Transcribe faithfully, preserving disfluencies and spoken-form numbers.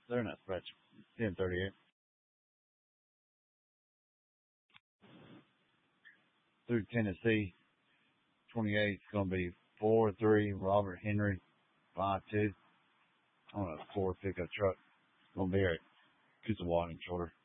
They're not scratch. ten thirty-eight. Through Tennessee. twenty-eight is going to be four three Robert Henry five two on a Ford pickup truck. Going to be at Coosawatt and Shorter.